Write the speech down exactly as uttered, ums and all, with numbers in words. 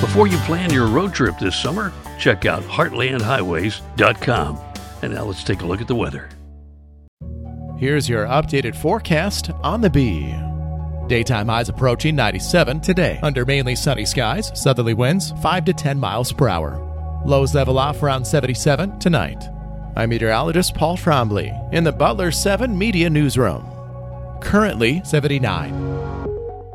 Before you plan your road trip this summer, check out heartland highways dot com. And now let's take a look at the weather. Here's your updated forecast on the Bee. Daytime highs approaching ninety-seven today under mainly sunny skies, southerly winds five to ten miles per hour. Lows level off around seventy-seven tonight. I'm meteorologist Paul Trombley in the Butler seven Media Newsroom. Currently seventy-nine.